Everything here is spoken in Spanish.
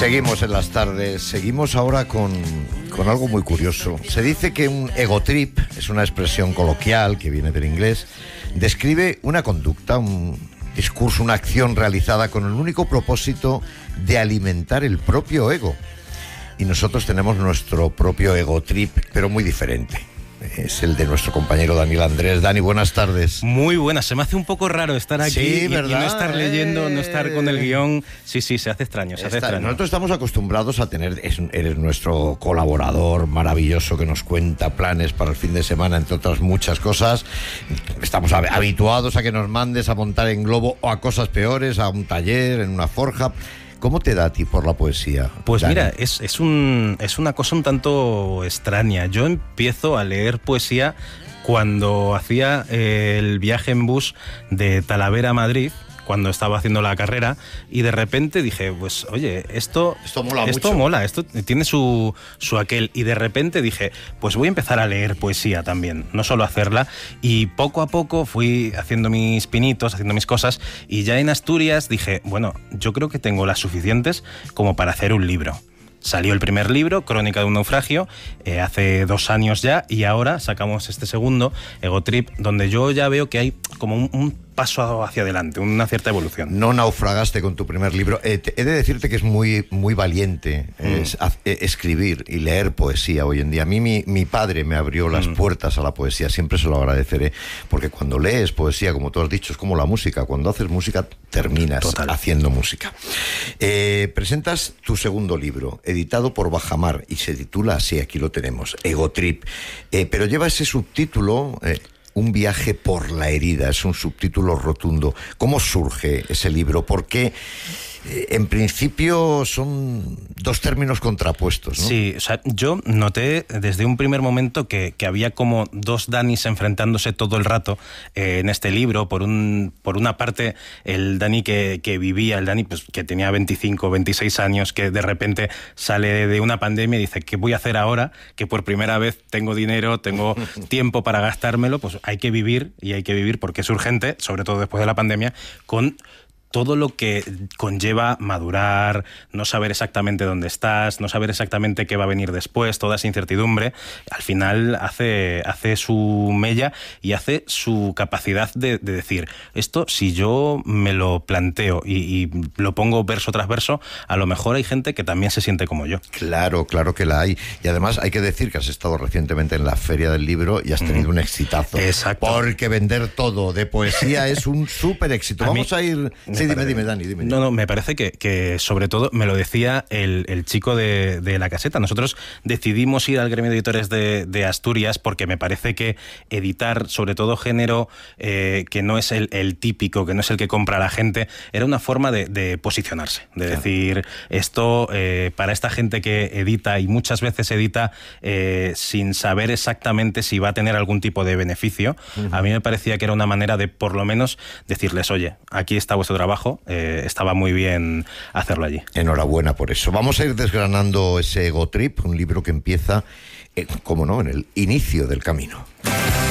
Seguimos en las tardes, seguimos ahora con algo muy curioso. Se dice que un ego trip, es una expresión coloquial que viene del inglés, describe una conducta, un discurso, una acción realizada con el único propósito de alimentar el propio ego. Y nosotros tenemos nuestro propio ego trip, pero muy diferente. Es el de nuestro compañero Daniel Andrés. Dani, buenas tardes. Muy buenas. Se me hace un poco raro estar aquí sí, y no estar leyendo, no estar con el guión. Sí, se hace extraño, Nosotros estamos acostumbrados a tener... Eres nuestro colaborador maravilloso que nos cuenta planes para el fin de semana, entre otras muchas cosas. Estamos habituados a que nos mandes a montar en globo o a cosas peores, a un taller, en una forja. ¿Cómo te da a ti por la poesía? Pues Dani? mira, es una cosa un tanto extraña. Yo empiezo a leer poesía cuando hacía el viaje en bus de Talavera a Madrid, cuando estaba haciendo la carrera, y de repente dije, pues oye, esto mola mucho. Mola, esto tiene su aquel, y de repente dije, pues voy a empezar a leer poesía también, no solo hacerla, y poco a poco fui haciendo mis pinitos, haciendo mis cosas, y ya en Asturias dije, bueno, yo creo que tengo las suficientes como para hacer un libro. Salió el primer libro, Crónica de un naufragio, hace 2 años ya, y ahora sacamos este segundo, Ego Trip, donde yo ya veo que hay como un paso hacia adelante, una cierta evolución. No naufragaste con tu primer libro. He de decirte que es muy, muy valiente escribir y leer poesía hoy en día. A mí mi padre me abrió las puertas a la poesía, siempre se lo agradeceré, porque cuando lees poesía, como tú has dicho, es como la música. Cuando haces música, terminas haciendo música. Presentas tu segundo libro, editado por Bajamar, y se titula así, aquí lo tenemos, Ego Trip, pero lleva ese subtítulo... Un viaje por la herida, es un subtítulo rotundo. ¿Cómo surge ese libro? Porque en principio son 2 términos contrapuestos, ¿no? Sí, o sea, yo noté desde un primer momento que había como 2 Danis enfrentándose todo el rato en este libro. Por una parte, el Dani que vivía, el Dani pues, que tenía 25, 26 años, que de repente sale de una pandemia y dice, ¿qué voy a hacer ahora? Que por primera vez tengo dinero, tengo tiempo para gastármelo, pues hay que vivir, y hay que vivir porque es urgente, sobre todo después de la pandemia, con todo lo que conlleva madurar, no saber exactamente dónde estás, no saber exactamente qué va a venir después, toda esa incertidumbre, al final hace su mella y hace su capacidad de decir, esto si yo me lo planteo y lo pongo verso tras verso, a lo mejor hay gente que también se siente como yo. Claro que la hay. Y además hay que decir que has estado recientemente en la Feria del Libro y has tenido un exitazo. Exacto. Porque vender todo de poesía es un súper éxito. Vamos a ir... Sí, dime, Dani, dime. No, me parece que sobre todo me lo decía el chico de la caseta. Nosotros decidimos ir al gremio de editores de Asturias porque me parece que editar, sobre todo género que no es el típico, que no es el que compra la gente, era una forma de posicionarse, de decir, esto para esta gente que edita, y muchas veces edita sin saber exactamente si va a tener algún tipo de beneficio, a mí me parecía que era una manera de por lo menos decirles, oye, aquí está vuestro trabajo, estaba muy bien hacerlo allí. Enhorabuena por eso. Vamos a ir desgranando ese Ego Trip, un libro que empieza, como no, en el inicio del camino.